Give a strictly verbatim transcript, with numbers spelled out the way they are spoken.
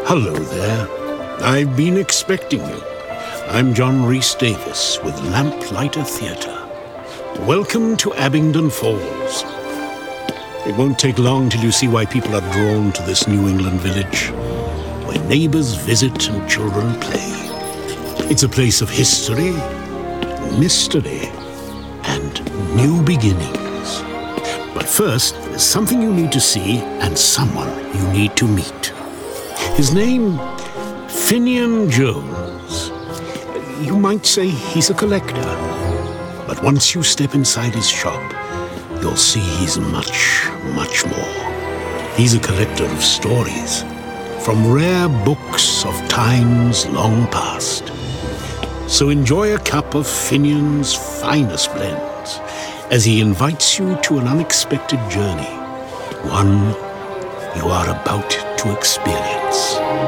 Hello there. I've been expecting you. I'm John Rhys Davis with Lamplighter Theatre. Welcome to Abingdon Falls. It won't take long till you see why people are drawn to this New England village, where neighbors visit and children play. It's a place of history, mystery, and new beginnings. But first, there's something you need to see and someone you need to meet. His name, Finian Jones. You might say he's a collector, but once you step inside his shop, you'll see he's much, much more. He's a collector of stories, from rare books of times long past. So enjoy a cup of Finian's finest blends as he invites you to an unexpected journey, one you are about to experience.